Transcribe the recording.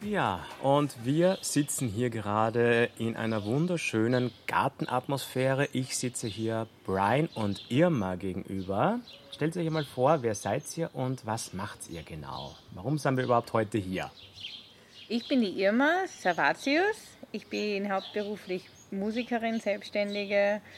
Ja, und wir sitzen hier gerade in einer wunderschönen Gartenatmosphäre. Ich sitze hier Brian und Irma gegenüber. Stellt euch mal vor, wer seid ihr und was macht ihr genau? Warum sind wir überhaupt heute hier? Ich bin die Irma Savatius. Ich bin hauptberuflich Musikerin, Selbstständige